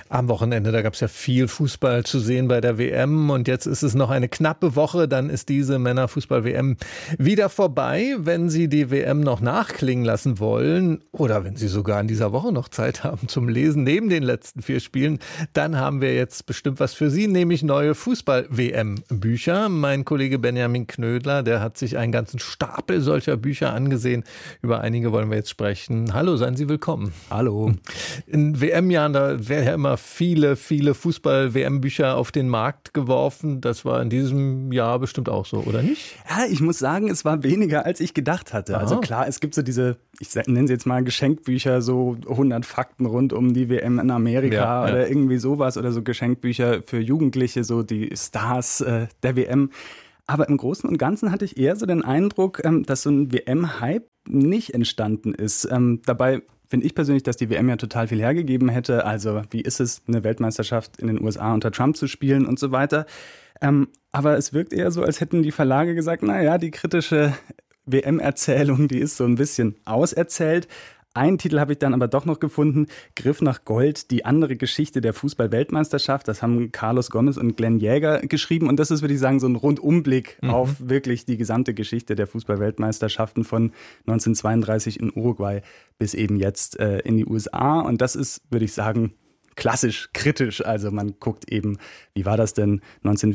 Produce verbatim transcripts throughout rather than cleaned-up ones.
Am Wochenende, da gab es ja viel Fußball zu sehen bei der W M und jetzt ist es noch eine knappe Woche, dann ist diese Männerfußball-W M wieder vorbei. Wenn Sie die W M noch nachklingen lassen wollen oder wenn Sie sogar in dieser Woche noch Zeit haben zum Lesen neben den letzten vier Spielen, dann haben wir jetzt bestimmt was für Sie, nämlich neue Fußball-W M-Bücher. Mein Kollege Benjamin Knödler, der hat sich einen ganzen Stapel solcher Bücher angesehen. Über einige wollen wir jetzt sprechen. Hallo, seien Sie willkommen. Hallo. In W M-Jahren, da werden ja immer viele, viele Fußball-W M-Bücher auf den Markt geworfen. Das war in diesem Jahr bestimmt auch so, oder nicht? Ja, ich muss sagen, es war weniger, als ich gedacht hatte. Aha. Also klar, es gibt so diese, ich nenne sie jetzt mal Geschenkbücher, so hundert Fakten rund um die W M in Amerika ja, oder ja. irgendwie sowas oder so Geschenkbücher für Jugendliche, so die Stars äh, der W M. Aber im Großen und Ganzen hatte ich eher so den Eindruck, ähm, dass so ein W M-Hype nicht entstanden ist. Ähm, dabei finde ich persönlich, dass die W M ja total viel hergegeben hätte. Also wie ist es, eine Weltmeisterschaft in den U S A unter Trump zu spielen und so weiter. Ähm, aber es wirkt eher so, als hätten die Verlage gesagt, naja, die kritische W M-Erzählung, die ist so ein bisschen auserzählt. Einen Titel habe ich dann aber doch noch gefunden, Griff nach Gold, die andere Geschichte der Fußball-Weltmeisterschaft. Das haben Carlos Gomez und Glenn Jäger geschrieben. Und das ist, würde ich sagen, so ein Rundumblick mhm. auf wirklich die gesamte Geschichte der Fußball-Weltmeisterschaften von neunzehnhundertzweiunddreißig in Uruguay bis eben jetzt äh, in die U S A. Und das ist, würde ich sagen, klassisch kritisch. Also man guckt eben, wie war das denn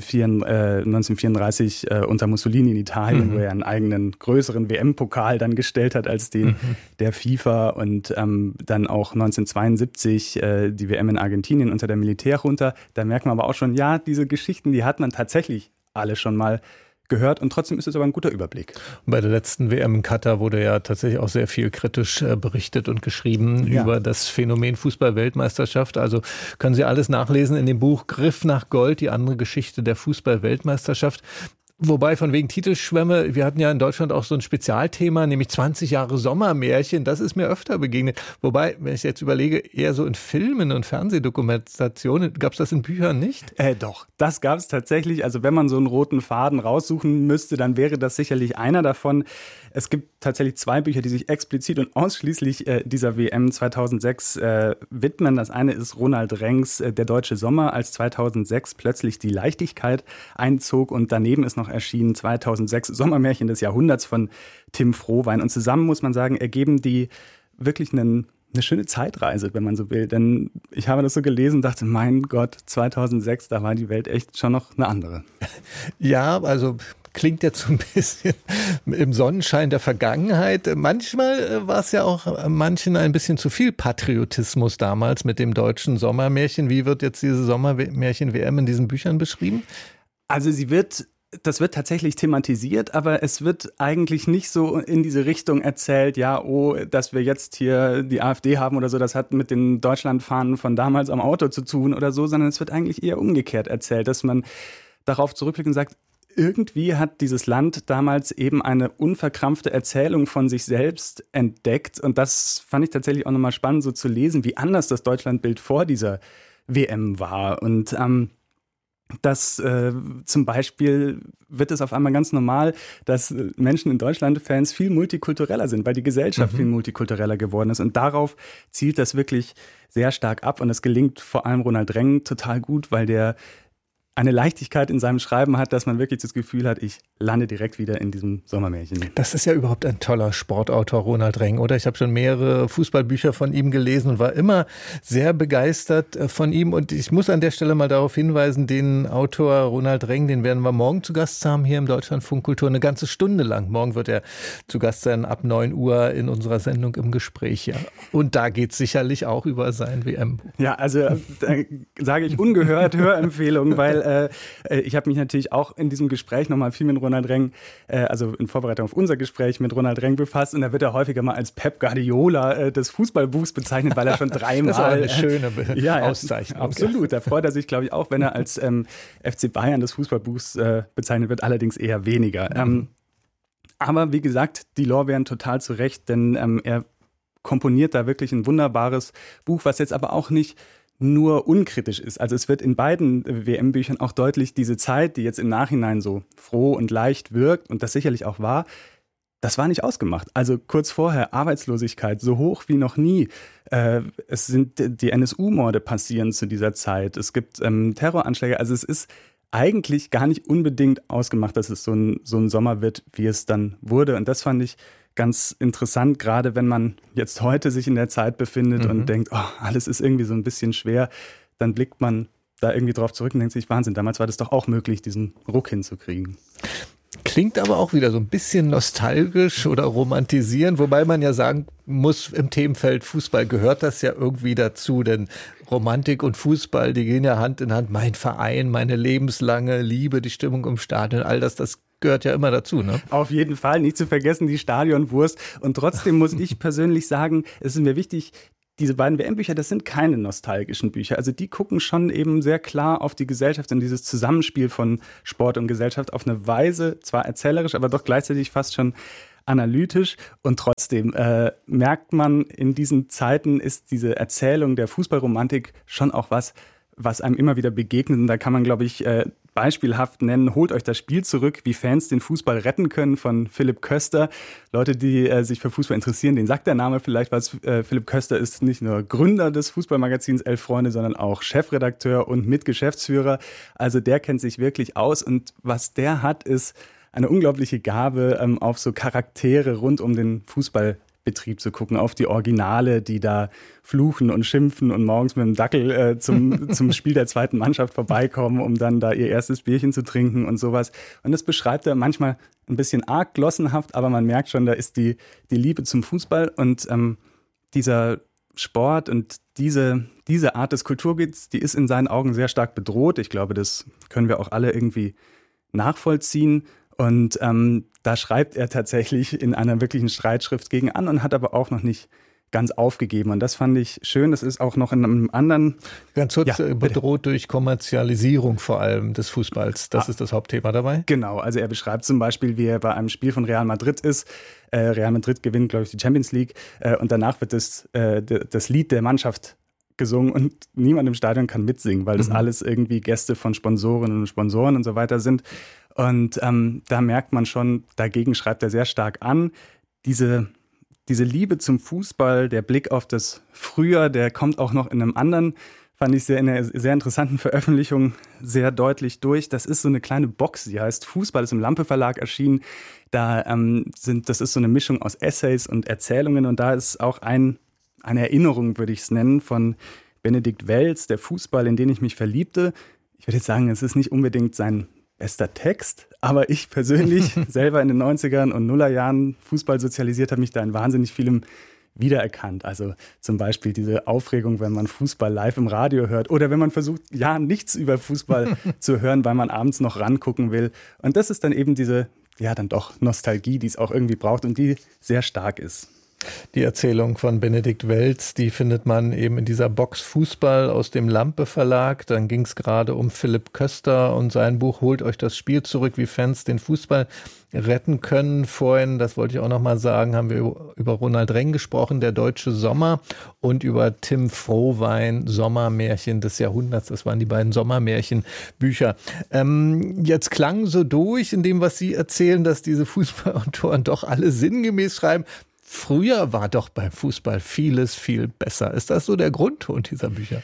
neunzehnhundertvierunddreißig äh, unter Mussolini in Italien, mhm. wo er einen eigenen größeren W M-Pokal dann gestellt hat als den mhm. der FIFA und ähm, dann auch neunzehnhundertzweiundsiebzig äh, die W M in Argentinien unter der Militärjunta. Da merkt man aber auch schon, ja, diese Geschichten, die hat man tatsächlich alle schon mal gehört und trotzdem ist es aber ein guter Überblick. Bei der letzten W M in Katar wurde ja tatsächlich auch sehr viel kritisch äh, berichtet und geschrieben ja. über das Phänomen Fußball-Weltmeisterschaft. Also können Sie alles nachlesen in dem Buch Griff nach Gold, die andere Geschichte der Fußball-Weltmeisterschaft. Wobei von wegen Titelschwämme, wir hatten ja in Deutschland auch so ein Spezialthema, nämlich zwanzig Jahre Sommermärchen, das ist mir öfter begegnet. Wobei, wenn ich jetzt überlege, eher so in Filmen und Fernsehdokumentationen, gab es das in Büchern nicht? Äh, doch, das gab es tatsächlich. Also wenn man so einen roten Faden raussuchen müsste, dann wäre das sicherlich einer davon. Es gibt tatsächlich zwei Bücher, die sich explizit und ausschließlich äh, dieser W M zweitausendsechs äh, widmen. Das eine ist Ronald Rengs äh, Der deutsche Sommer, als zweitausendsechs plötzlich die Leichtigkeit einzog und daneben ist noch erschienen zweitausendsechs Sommermärchen des Jahrhunderts von Tim Frohwein. Und zusammen, muss man sagen, ergeben die wirklich einen, eine schöne Zeitreise, wenn man so will. Denn ich habe das so gelesen und dachte, mein Gott, zweitausendsechs, da war die Welt echt schon noch eine andere. Ja, also klingt jetzt so ein bisschen im Sonnenschein der Vergangenheit. Manchmal war es ja auch manchen ein bisschen zu viel Patriotismus damals mit dem deutschen Sommermärchen. Wie wird jetzt diese Sommermärchen-W M in diesen Büchern beschrieben? Also sie wird Das wird tatsächlich thematisiert, aber es wird eigentlich nicht so in diese Richtung erzählt, ja, oh, dass wir jetzt hier die AfD haben oder so, das hat mit den Deutschlandfahnen von damals am Auto zu tun oder so, sondern es wird eigentlich eher umgekehrt erzählt, dass man darauf zurückblickt und sagt, irgendwie hat dieses Land damals eben eine unverkrampfte Erzählung von sich selbst entdeckt und das fand ich tatsächlich auch nochmal spannend, so zu lesen, wie anders das Deutschlandbild vor dieser W M war und ähm, dass äh, zum Beispiel wird es auf einmal ganz normal, dass Menschen in Deutschland Fans viel multikultureller sind, weil die Gesellschaft mhm. viel multikultureller geworden ist. Und darauf zielt das wirklich sehr stark ab. Und es gelingt vor allem Ronald Reng total gut, weil der eine Leichtigkeit in seinem Schreiben hat, dass man wirklich das Gefühl hat, ich lande direkt wieder in diesem Sommermärchen. Das ist ja überhaupt ein toller Sportautor, Ronald Reng, oder? Ich habe schon mehrere Fußballbücher von ihm gelesen und war immer sehr begeistert von ihm. Und ich muss an der Stelle mal darauf hinweisen, den Autor Ronald Reng, den werden wir morgen zu Gast haben hier im Deutschlandfunk Kultur, eine ganze Stunde lang. Morgen wird er zu Gast sein, ab neun Uhr in unserer Sendung im Gespräch. Ja. Und da geht es sicherlich auch über sein W M-Buch. Ja, also da sage ich ungehört Hörempfehlung, weil äh, ich habe mich natürlich auch in diesem Gespräch nochmal viel mit Ronald Reng, äh, also in Vorbereitung auf unser Gespräch mit Ronald Reng befasst und da wird er häufiger mal als Pep Guardiola äh, des Fußballbuchs bezeichnet, weil er schon dreimal... Das ist eine schöne Be- äh, ja, Auszeichnung. Absolut, da freut er sich, glaube ich, auch, wenn er als ähm, F C Bayern des Fußballbuchs äh, bezeichnet wird, allerdings eher weniger. Mhm. Ähm, aber wie gesagt, die Lorbeeren total zu Recht, denn ähm, er komponiert da wirklich ein wunderbares Buch, was jetzt aber auch nicht nur unkritisch ist. Also es wird in beiden W M-Büchern auch deutlich, diese Zeit, die jetzt im Nachhinein so froh und leicht wirkt und das sicherlich auch war, das war nicht ausgemacht. Also kurz vorher Arbeitslosigkeit so hoch wie noch nie. Äh, es sind die N S U-Morde passieren zu dieser Zeit. Es gibt ähm, Terroranschläge. Also es ist eigentlich gar nicht unbedingt ausgemacht, dass es so ein, so ein Sommer wird, wie es dann wurde. Und das fand ich ganz interessant, gerade wenn man jetzt heute sich in der Zeit befindet mhm. und denkt, oh, alles ist irgendwie so ein bisschen schwer, dann blickt man da irgendwie drauf zurück und denkt sich, Wahnsinn, damals war das doch auch möglich, diesen Ruck hinzukriegen. Klingt aber auch wieder so ein bisschen nostalgisch oder romantisierend, wobei man ja sagen muss, im Themenfeld Fußball gehört das ja irgendwie dazu, denn Romantik und Fußball, die gehen ja Hand in Hand. Mein Verein, meine lebenslange Liebe, die Stimmung im Stadion, all das, das gehört ja immer dazu, ne? Auf jeden Fall, nicht zu vergessen die Stadionwurst. Und trotzdem muss ich persönlich sagen, es ist mir wichtig, diese beiden W M-Bücher, das sind keine nostalgischen Bücher. Also die gucken schon eben sehr klar auf die Gesellschaft und dieses Zusammenspiel von Sport und Gesellschaft auf eine Weise, zwar erzählerisch, aber doch gleichzeitig fast schon analytisch. Und trotzdem äh, merkt man, in diesen Zeiten ist diese Erzählung der Fußballromantik schon auch was, was einem immer wieder begegnet. Und da kann man, glaube ich, äh, beispielhaft nennen, holt euch das Spiel zurück, wie Fans den Fußball retten können, von Philipp Köster. Leute, die äh, sich für Fußball interessieren, denen sagt der Name vielleicht was. Äh, Philipp Köster ist nicht nur Gründer des Fußballmagazins Elf Freunde, sondern auch Chefredakteur und Mitgeschäftsführer. Also der kennt sich wirklich aus. Und was der hat, ist eine unglaubliche Gabe, ähm, auf so Charaktere rund um den Fußball Betrieb zu gucken, auf die Originale, die da fluchen und schimpfen und morgens mit dem Dackel äh, zum, zum Spiel der zweiten Mannschaft vorbeikommen, um dann da ihr erstes Bierchen zu trinken und sowas. Und das beschreibt er manchmal ein bisschen arg glossenhaft, aber man merkt schon, da ist die, die Liebe zum Fußball und ähm, dieser Sport und diese, diese Art des Kulturgutes, die ist in seinen Augen sehr stark bedroht. Ich glaube, das können wir auch alle irgendwie nachvollziehen. Und ähm, da schreibt er tatsächlich in einer wirklichen Streitschrift gegen an und hat aber auch noch nicht ganz aufgegeben. Und das fand ich schön. Das ist auch noch in einem anderen... Ganz kurz, ja, bedroht durch Kommerzialisierung vor allem des Fußballs. Das ah, ist das Hauptthema dabei? Genau. Also er beschreibt zum Beispiel, wie er bei einem Spiel von Real Madrid ist. Äh, Real Madrid gewinnt, glaube ich, die Champions League. Äh, und danach wird das, äh, das Lied der Mannschaft gesungen und niemand im Stadion kann mitsingen, weil das mhm. alles irgendwie Gäste von Sponsorinnen und Sponsoren und so weiter sind. Und ähm, da merkt man schon, dagegen schreibt er sehr stark an. Diese, diese Liebe zum Fußball, der Blick auf das Früher, der kommt auch noch in einem anderen, fand ich sehr in einer sehr interessanten Veröffentlichung sehr deutlich durch. Das ist so eine kleine Box, die heißt Fußball, ist im Lampe Verlag erschienen. Da ähm, sind, das ist so eine Mischung aus Essays und Erzählungen und da ist auch ein, eine Erinnerung, würde ich es nennen, von Benedikt Welz, der Fußball, in den ich mich verliebte. Ich würde jetzt sagen, es ist nicht unbedingt sein bester Text, aber ich persönlich, selber in den neunzigern und Nullerjahren Fußball sozialisiert, habe mich da in wahnsinnig vielem wiedererkannt. Also zum Beispiel diese Aufregung, wenn man Fußball live im Radio hört oder wenn man versucht, ja, nichts über Fußball zu hören, weil man abends noch rangucken will. Und das ist dann eben diese, ja, dann doch Nostalgie, die es auch irgendwie braucht und die sehr stark ist. Die Erzählung von Benedikt Welz, die findet man eben in dieser Box Fußball aus dem Lampe Verlag. Dann ging es gerade um Philipp Köster und sein Buch Holt euch das Spiel zurück, wie Fans den Fußball retten können. Vorhin, das wollte ich auch noch mal sagen, haben wir über Ronald Reng gesprochen, Der deutsche Sommer, und über Tim Frohwein, Sommermärchen des Jahrhunderts. Das waren die beiden Sommermärchenbücher. Ähm, jetzt klang so durch in dem, was Sie erzählen, dass diese Fußballautoren doch alle sinngemäß schreiben. Früher war doch beim Fußball vieles viel besser. Ist das so der Grundton dieser Bücher?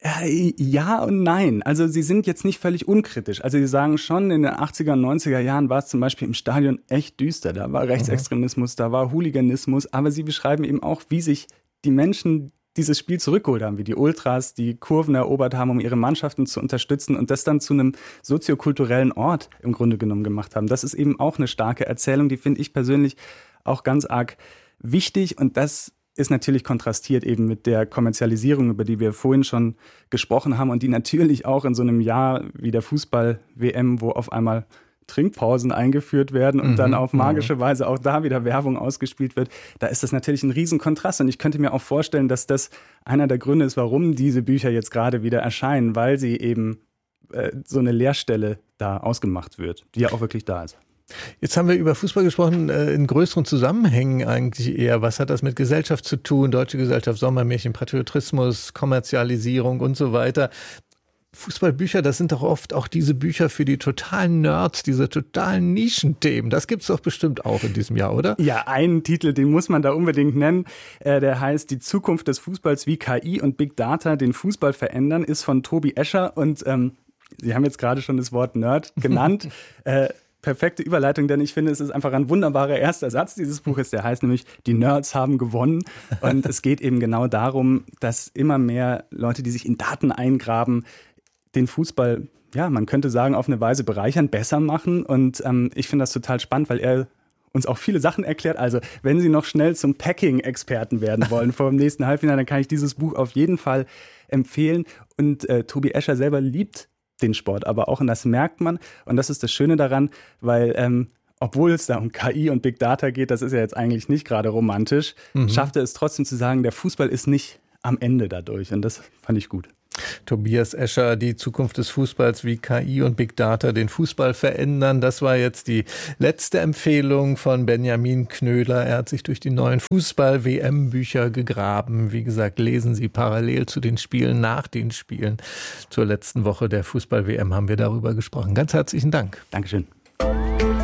Ja und nein. Also sie sind jetzt nicht völlig unkritisch. Also sie sagen schon, in den achtziger und neunziger Jahren war es zum Beispiel im Stadion echt düster. Da war Rechtsextremismus, da war Hooliganismus. Aber sie beschreiben eben auch, wie sich die Menschen dieses Spiel zurückgeholt haben, wie die Ultras die Kurven erobert haben, um ihre Mannschaften zu unterstützen und das dann zu einem soziokulturellen Ort im Grunde genommen gemacht haben. Das ist eben auch eine starke Erzählung, die finde ich persönlich auch ganz arg wichtig, und das ist natürlich kontrastiert eben mit der Kommerzialisierung, über die wir vorhin schon gesprochen haben und die natürlich auch in so einem Jahr wie der Fußball-W M, wo auf einmal Trinkpausen eingeführt werden und mhm, dann auf magische Weise auch da wieder Werbung ausgespielt wird, da ist das natürlich ein Riesenkontrast, und ich könnte mir auch vorstellen, dass das einer der Gründe ist, warum diese Bücher jetzt gerade wieder erscheinen, weil sie eben äh, so eine Leerstelle da ausgemacht wird, die ja auch wirklich da ist. Jetzt haben wir über Fußball gesprochen, in größeren Zusammenhängen eigentlich eher. Was hat das mit Gesellschaft zu tun? Deutsche Gesellschaft, Sommermärchen, Patriotismus, Kommerzialisierung und so weiter. Fußballbücher, das sind doch oft auch diese Bücher für die totalen Nerds, diese totalen Nischenthemen. Das gibt's doch bestimmt auch in diesem Jahr, oder? Ja, einen Titel, den muss man da unbedingt nennen. Äh, der heißt Die Zukunft des Fußballs, wie K I und Big Data den Fußball verändern, ist von Tobi Escher. Und ähm, Sie haben jetzt gerade schon das Wort Nerd genannt. äh, perfekte Überleitung, denn ich finde, es ist einfach ein wunderbarer erster Satz dieses Buches. Der heißt nämlich, die Nerds haben gewonnen. Und es geht eben genau darum, dass immer mehr Leute, die sich in Daten eingraben, den Fußball, ja, man könnte sagen, auf eine Weise bereichern, besser machen. Und ähm, ich finde das total spannend, weil er uns auch viele Sachen erklärt. Also, wenn Sie noch schnell zum Packing-Experten werden wollen vor dem nächsten Halbfinale, dann kann ich dieses Buch auf jeden Fall empfehlen. Und äh, Tobi Escher selber liebt den Sport aber auch. Und das merkt man. Und das ist das Schöne daran, weil ähm, obwohl es da um K I und Big Data geht, das ist ja jetzt eigentlich nicht gerade romantisch, mhm. schafft er es trotzdem zu sagen, der Fußball ist nicht am Ende dadurch. Und das fand ich gut. Tobias Escher, die Zukunft des Fußballs, wie K I und Big Data den Fußball verändern. Das war jetzt die letzte Empfehlung von Benjamin Knödler. Er hat sich durch die neuen Fußball-W M-Bücher gegraben. Wie gesagt, lesen Sie parallel zu den Spielen, nach den Spielen. Zur letzten Woche der Fußball-W M haben wir darüber gesprochen. Ganz herzlichen Dank. Dankeschön.